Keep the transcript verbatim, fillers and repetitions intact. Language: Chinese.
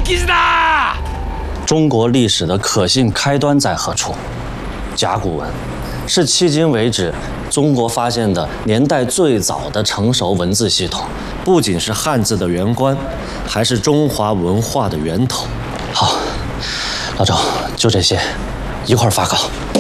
中国历史的可信开端在何处？甲骨文是迄今为止中国发现的年代最早的成熟文字系统，不仅是汉字的源官，还是中华文化的源头。好，老周，就这些，一块儿发稿。